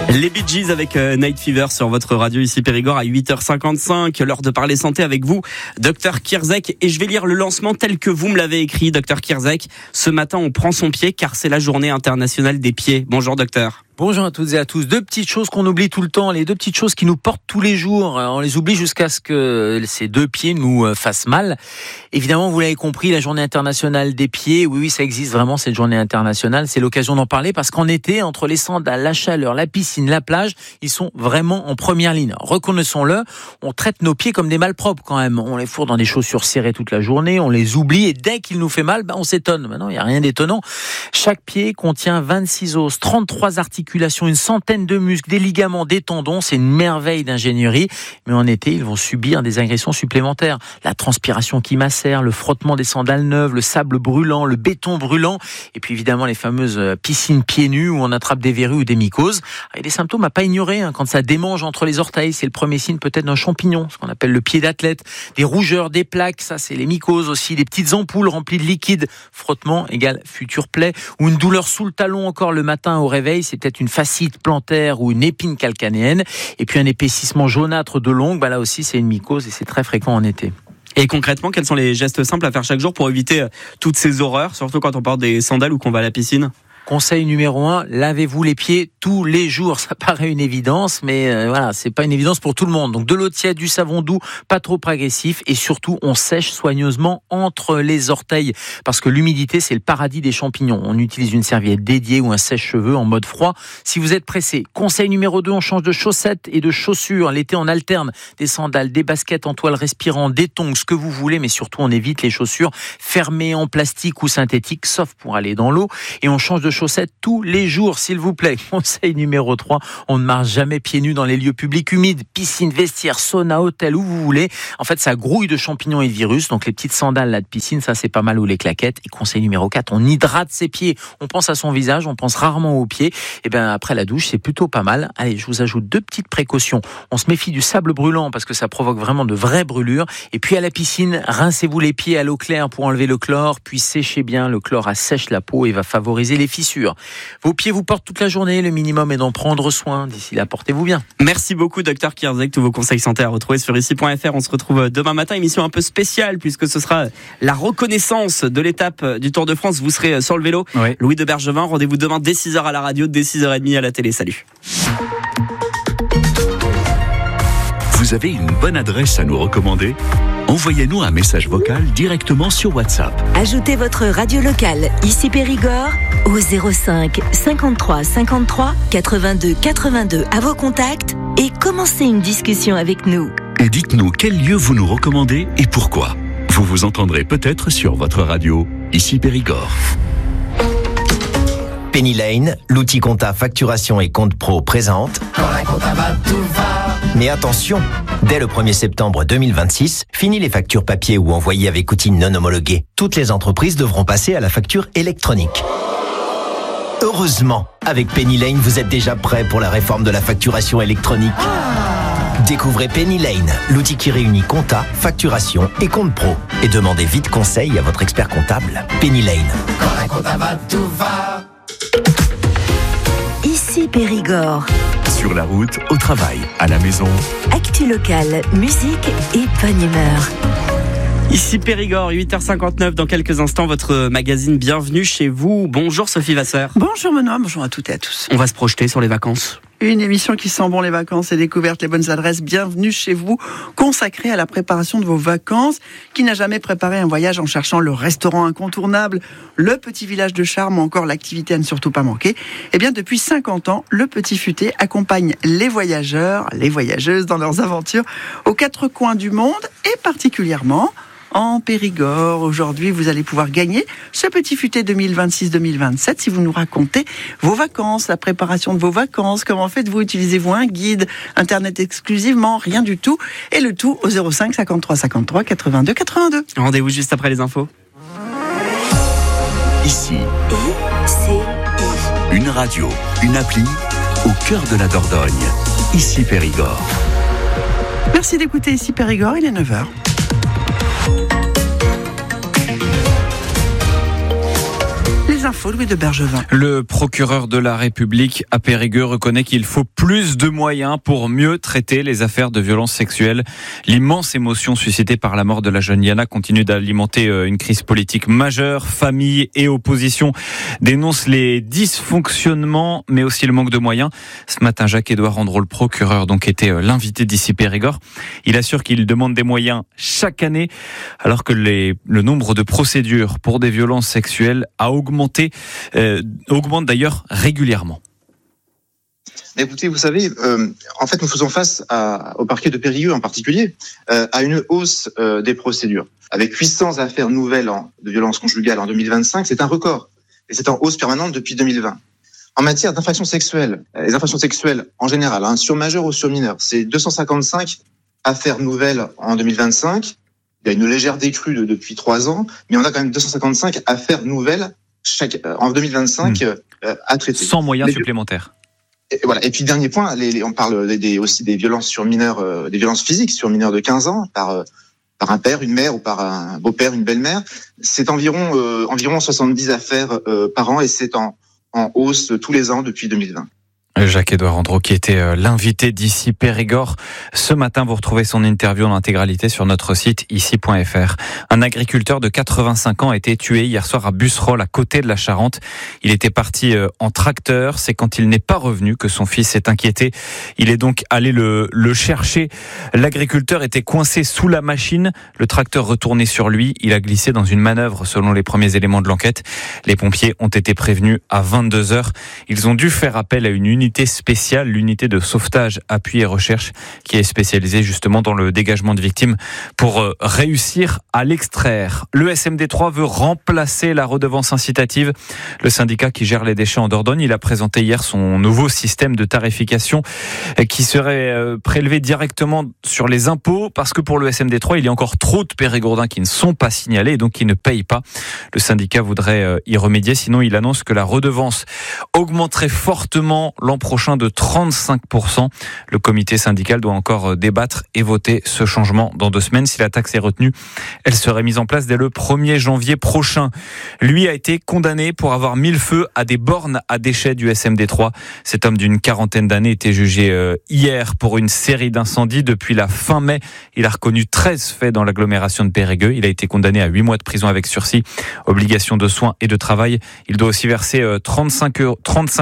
Les Bee Gees avec Night Fever sur votre radio ici Périgord à 8h55. L'heure de parler santé avec vous, Dr Kierzek. Et je vais lire le lancement tel que vous me l'avez écrit, Dr Kierzek. Ce matin, on prend son pied car c'est la journée internationale des pieds. Bonjour docteur. Bonjour à toutes et à tous. Deux petites choses qu'on oublie tout le temps, les deux petites choses qui nous portent tous les jours. On les oublie jusqu'à ce que ces deux pieds nous fassent mal. Évidemment, vous l'avez compris, la journée internationale des pieds, oui, ça existe vraiment cette journée internationale. C'est l'occasion d'en parler parce qu'en été, entre les sandales, la chaleur, la piscine, la plage, ils sont vraiment en première ligne. Reconnaissons-le, on traite nos pieds comme des malpropres quand même. On les fourre dans des chaussures serrées toute la journée, on les oublie et dès qu'il nous fait mal, on s'étonne. Maintenant, il n'y a rien d'étonnant. Chaque pied contient 26 os, 33 articulations, une centaine de muscles, des ligaments, des tendons. C'est une merveille d'ingénierie. Mais en été, ils vont subir des agressions supplémentaires. La transpiration qui macère, le frottement des sandales neuves, le sable brûlant, le béton brûlant. Et puis évidemment, les fameuses piscines pieds nus où on attrape des verrues ou des mycoses. Et des symptômes à pas ignorer. Quand ça démange entre les orteils, c'est le premier signe peut-être d'un champignon, ce qu'on appelle le pied d'athlète. Des rougeurs, des plaques, ça c'est les mycoses aussi. Des petites ampoules remplies de liquide. Frottement égale future plaie. Ou une douleur sous le talon encore le matin au réveil, c'est peut-être une fascite plantaire ou une épine calcanéenne. Et puis un épaississement jaunâtre de l'ongle, là aussi c'est une mycose et c'est très fréquent en été. Et concrètement, quels sont les gestes simples à faire chaque jour pour éviter toutes ces horreurs, surtout quand on porte des sandales ou qu'on va à la piscine ? Conseil numéro 1, lavez-vous les pieds tous les jours. Ça paraît une évidence, mais voilà, c'est pas une évidence pour tout le monde. Donc de l'eau tiède, du savon doux, pas trop agressif, et surtout on sèche soigneusement entre les orteils, parce que l'humidité c'est le paradis des champignons. On utilise une serviette dédiée ou un sèche-cheveux en mode froid. Si vous êtes pressé, conseil numéro 2, on change de chaussettes et de chaussures. L'été on alterne des sandales, des baskets en toile respirant, des tongs, ce que vous voulez, mais surtout on évite les chaussures fermées en plastique ou synthétique, sauf pour aller dans l'eau, et on change de chaussettes tous les jours, s'il vous plaît. Conseil numéro 3, on ne marche jamais pieds nus dans les lieux publics humides, piscine, vestiaire, sauna, hôtel, où vous voulez. En fait, ça grouille de champignons et de virus, donc les petites sandales là de piscine, ça c'est pas mal, ou les claquettes. Et conseil numéro 4, on hydrate ses pieds. On pense à son visage, on pense rarement aux pieds. Et bien après la douche, c'est plutôt pas mal. Allez, je vous ajoute deux petites précautions. On se méfie du sable brûlant parce que ça provoque vraiment de vraies brûlures. Et puis à la piscine, rincez-vous les pieds à l'eau claire pour enlever le chlore, puis séchez bien. Le chlore assèche la peau et va favoriser les fissures. Vos pieds vous portent toute la journée, le minimum est d'en prendre soin. D'ici là, portez-vous bien. Merci beaucoup Dr Kierzek, tous vos conseils santé à retrouver sur ici.fr. On se retrouve demain matin, émission un peu spéciale puisque ce sera la reconnaissance de l'étape du Tour de France. Vous serez sur le vélo, oui. Louis de Bergevin, rendez-vous demain dès 6h à la radio, dès 6h30 à la télé. Salut. Vous avez une bonne adresse à nous recommander ? Envoyez-nous un message vocal directement sur WhatsApp. Ajoutez votre radio locale, ici Périgord, au 05 53 53 82 82 à vos contacts et commencez une discussion avec nous. Et dites-nous quel lieu vous nous recommandez et pourquoi. Vous vous entendrez peut-être sur votre radio, ici Périgord. Penny Lane, l'outil compta facturation et compte pro présente. Quand un compta va, tout va. Mais attention, dès le 1er septembre 2026, fini les factures papier ou envoyées avec outils non homologués. Toutes les entreprises devront passer à la facture électronique. Heureusement, avec Penny Lane, vous êtes déjà prêt pour la réforme de la facturation électronique. Découvrez Penny Lane, l'outil qui réunit compta, facturation et compte pro. Et demandez vite conseil à votre expert comptable. Penny Lane. Quand un compta va, tout va. Ici Périgord. Sur la route, au travail, à la maison. Actu locale, musique et bonne humeur. Ici Périgord, 8h59, dans quelques instants, votre magazine Bienvenue chez vous. Bonjour Sophie Vasseur. Bonjour Benoît, bonjour à toutes et à tous. On va se projeter sur les vacances. Une émission qui sent bon les vacances et découvertes, les bonnes adresses. Bienvenue chez vous, consacrée à la préparation de vos vacances. Qui n'a jamais préparé un voyage en cherchant le restaurant incontournable, le petit village de charme ou encore l'activité à ne surtout pas manquer? Eh bien, depuis 50 ans, le Petit Futé accompagne les voyageurs, les voyageuses dans leurs aventures aux quatre coins du monde et particulièrement en Périgord. Aujourd'hui, vous allez pouvoir gagner ce Petit Futé 2026-2027 si vous nous racontez vos vacances, la préparation de vos vacances, comment faites-vous, utilisez-vous un guide, internet exclusivement, rien du tout, et le tout au 05 53 53 82 82. Rendez-vous juste après les infos. Ici, une radio, une appli, au cœur de la Dordogne. Ici Périgord. Merci d'écouter Ici Périgord, il est 9h. les infos, Louis de Bergevin. Le procureur de la République à Périgueux reconnaît qu'il faut plus de moyens pour mieux traiter les affaires de violences sexuelles. L'immense émotion suscitée par la mort de la jeune Yana continue d'alimenter une crise politique majeure. Famille et opposition dénoncent les dysfonctionnements, mais aussi le manque de moyens. Ce matin, Jacques-Édouard Andro, le procureur, donc était l'invité d'ici Périgord. Il assure qu'il demande des moyens chaque année, alors que le nombre de procédures pour des violences sexuelles a augmenté, augmente d'ailleurs régulièrement. Écoutez, vous savez, en fait, nous faisons face au parquet de Périgueux en particulier, à une hausse des procédures. Avec 800 affaires nouvelles de violences conjugales en 2025, c'est un record. Et c'est en hausse permanente depuis 2020. En matière d'infractions sexuelles, les infractions sexuelles en général, sur majeur ou sur mineur, c'est 255 affaires nouvelles en 2025. Il y a une légère décrue depuis 3 ans, mais on a quand même 255 affaires nouvelles en 2025 à traiter. Sans moyens supplémentaires. Et voilà. Et puis dernier point, on parle aussi des violences sur mineurs, des violences physiques sur mineurs de 15 ans par un père, une mère ou par un beau-père, une belle-mère. C'est environ 70 affaires par an et c'est en hausse tous les ans depuis 2020. Jacques-Édouard Andro qui était l'invité d'ici Périgord. Ce matin, vous retrouvez son interview en intégralité sur notre site ici.fr. Un agriculteur de 85 ans a été tué hier soir à Busserolles, à côté de la Charente. Il était parti en tracteur. C'est quand il n'est pas revenu que son fils s'est inquiété. Il est donc allé le chercher. L'agriculteur était coincé sous la machine. Le tracteur retourné sur lui. Il a glissé dans une manœuvre selon les premiers éléments de l'enquête. Les pompiers ont été prévenus à 22h. Ils ont dû faire appel à une unité spéciale, l'unité de sauvetage, appui et recherche, qui est spécialisée justement dans le dégagement de victimes pour réussir à l'extraire. Le SMD3 veut remplacer la redevance incitative. Le syndicat qui gère les déchets en Dordogne, il a présenté hier son nouveau système de tarification qui serait prélevé directement sur les impôts parce que pour le SMD3, il y a encore trop de périgourdins qui ne sont pas signalés et donc qui ne payent pas. Le syndicat voudrait y remédier, sinon il annonce que la redevance augmenterait fortement l'an prochain de 35%. Le comité syndical doit encore débattre et voter ce changement dans 2 semaines. Si la taxe est retenue, elle serait mise en place dès le 1er janvier prochain. Lui a été condamné pour avoir mis le feu à des bornes à déchets du SMD3. Cet homme d'une 40aine d'années était jugé hier pour une série d'incendies. Depuis la fin mai, il a reconnu 13 faits dans l'agglomération de Périgueux. Il a été condamné à 8 mois de prison avec sursis, obligation de soins et de travail. Il doit aussi verser 35 000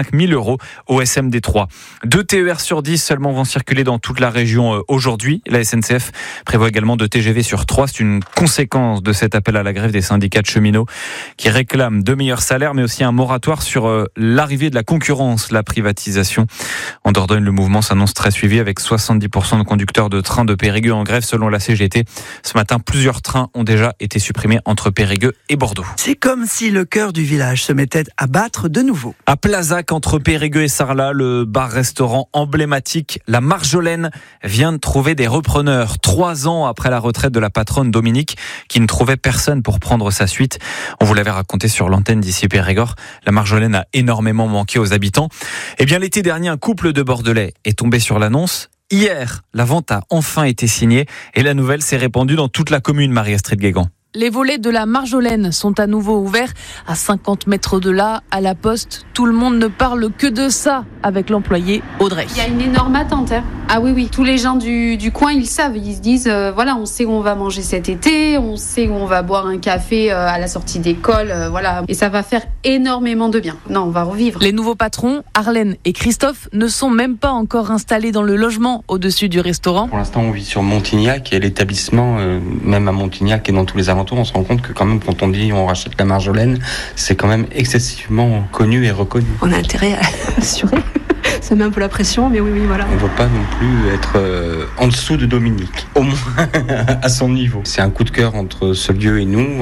€ au SMD3. 2 TER sur 10 seulement vont circuler dans toute la région aujourd'hui. La SNCF prévoit également 2 TGV sur 3. C'est une conséquence de cet appel à la grève des syndicats de cheminots qui réclament de meilleurs salaires, mais aussi un moratoire sur l'arrivée de la concurrence, la privatisation. En Dordogne, le mouvement s'annonce très suivi avec 70% de conducteurs de trains de Périgueux en grève selon la CGT. Ce matin, plusieurs trains ont déjà été supprimés entre Périgueux et Bordeaux. C'est comme si le cœur du village se mettait à battre de nouveau. À Plazac, entre Périgueux et Sarlat, le bar-restaurant emblématique La Marjolaine vient de trouver des repreneurs 3 ans après la retraite de la patronne Dominique qui ne trouvait personne pour prendre sa suite. On vous l'avait raconté sur l'antenne d'ici Périgord. La Marjolaine a énormément manqué aux habitants. Eh bien, l'été dernier, un couple de Bordelais est tombé sur l'annonce. Hier, la vente a enfin été signée et la nouvelle s'est répandue dans toute la commune, Marie-Astrid Guégan. Les volets de la Marjolaine sont à nouveau ouverts à 50 mètres de là, à la poste. Tout le monde ne parle que de ça avec l'employé Audrey. Il y a une énorme attente. Ah oui. Tous les gens du coin, ils savent. Ils se disent, on sait où on va manger cet été, on sait où on va boire un café à la sortie d'école, voilà. Et ça va faire énormément de bien. Non, on va revivre. Les nouveaux patrons, Arlène et Christophe, ne sont même pas encore installés dans le logement au-dessus du restaurant. Pour l'instant, on vit sur Montignac et l'établissement, même à Montignac et dans tous les alentours, on se rend compte que quand même, quand on dit on rachète la Marjolaine, c'est quand même excessivement connu et reconnu. On a intérêt à assurer. Ça met un peu la pression, mais oui, voilà. On ne veut pas non plus être en dessous de Dominique, au moins à son niveau. C'est un coup de cœur entre ce lieu et nous,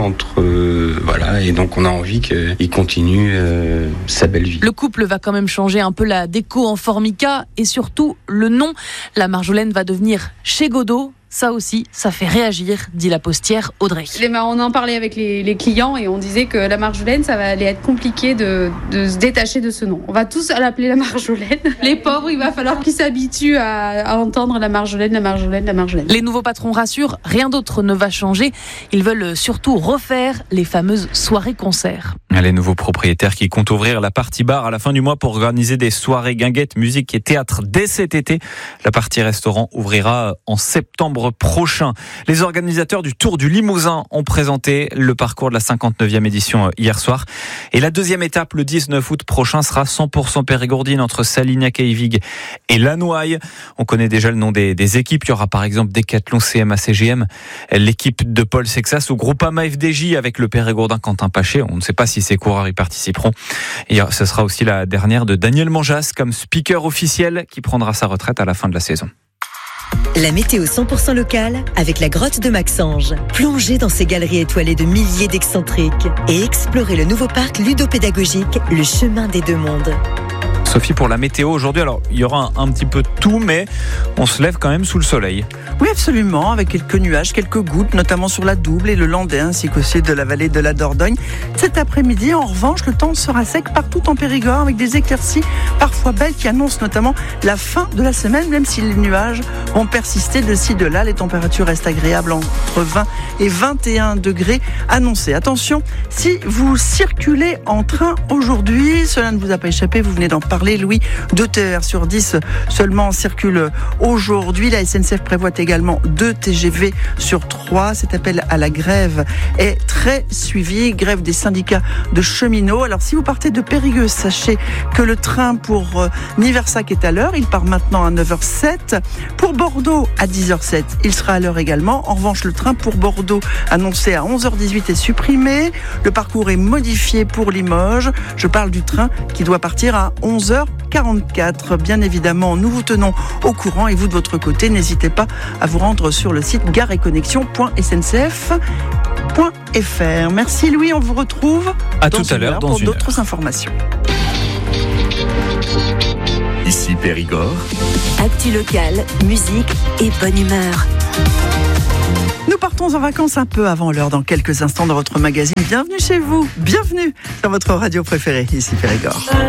et donc on a envie qu'il continue sa belle vie. Le couple va quand même changer un peu la déco en formica et surtout le nom. La Marjolaine va devenir Chez Godot. ça aussi, ça fait réagir, dit la postière Audrey. On en parlait avec les clients et on disait que la Marjolaine, ça va aller être compliqué de se détacher de ce nom. On va tous l'appeler la Marjolaine. Les pauvres, il va falloir qu'ils s'habituent à entendre la Marjolaine, la Marjolaine, la Marjolaine. Les nouveaux patrons rassurent, rien d'autre ne va changer. Ils veulent surtout refaire les fameuses soirées-concerts. Les nouveaux propriétaires qui comptent ouvrir la partie bar à la fin du mois pour organiser des soirées guinguettes, musique et théâtre dès cet été. La partie restaurant ouvrira en septembre prochain. Les organisateurs du Tour du Limousin ont présenté le parcours de la 59e édition hier soir. Et la deuxième étape, le 19 août prochain, sera 100% périgourdine entre Salignac-Eyvig et Lannoy. On connaît déjà le nom des équipes. Il y aura par exemple Decathlon, CMA, CGM, l'équipe de Paul Sexas ou Groupama FDJ avec le Périgourdin Quentin Paché. On ne sait pas si ces coureurs y participeront. Et ce sera aussi la dernière de Daniel Manjas comme speaker officiel qui prendra sa retraite à la fin de la saison. La météo 100% locale avec la grotte de Maxange. Plongez dans ces galeries étoilées de milliers d'excentriques et explorez le nouveau parc ludopédagogique, le chemin des deux mondes. Sophie, pour la météo aujourd'hui, alors il y aura un petit peu de tout, mais on se lève quand même sous le soleil. Oui, absolument, avec quelques nuages, quelques gouttes, notamment sur la Double et le Landais, ainsi qu'aussi de la vallée de la Dordogne. Cet après-midi, en revanche, le temps sera sec partout en Périgord, avec des éclaircies parfois belles qui annoncent notamment la fin de la semaine, même si les nuages vont persister de ci, de là. Les températures restent agréables entre 20 et 21 degrés annoncés. Attention, si vous circulez en train aujourd'hui, cela ne vous a pas échappé, vous venez d'en parler, Louis, 2 TER sur 10 seulement circulent aujourd'hui. La SNCF prévoit également 2 TGV sur 3. Cet appel à la grève est très suivi. Grève des syndicats de cheminots. Alors, si vous partez de Périgueux, sachez que le train pour Niversac est à l'heure. Il part maintenant à 9h07. Pour Bordeaux, à 10h07, il sera à l'heure également. En revanche, le train pour Bordeaux, annoncé à 11h18, est supprimé. Le parcours est modifié pour Limoges. Je parle du train qui doit partir à 11h44. Bien évidemment, nous vous tenons au courant et vous de votre côté, n'hésitez pas à vous rendre sur le site gareetconnexion.sncf.fr. Merci Louis, on vous retrouve à tout à l'heure pour d'autres informations. Ici Périgord. Actu locale, musique et bonne humeur. Nous partons en vacances un peu avant l'heure dans quelques instants dans votre magazine. Bienvenue chez vous, bienvenue sur votre radio préférée, ici Périgord.